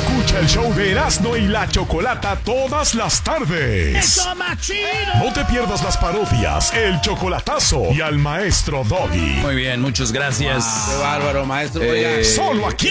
Escucha el show de Erasmo y la Chocolata todas las tardes. ¡Eso, más chido! No te pierdas las parodias, el chocolatazo y al maestro Doggy. Muy bien, muchas gracias. Qué bárbaro, maestro. Oiga. Solo aquí,